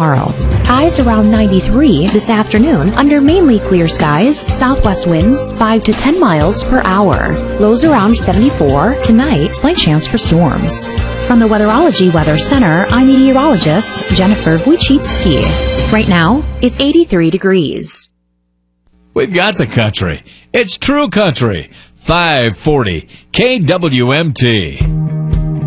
tomorrow. Highs around 93 this afternoon under mainly clear skies. Southwest winds 5 to 10 miles per hour. Lows around 74. Tonight, slight chance for storms. From the Weatherology Weather Center, I'm meteorologist Jennifer Wojcicki. Right now, it's 83 degrees. We've got the country. It's true country. 540 KWMT.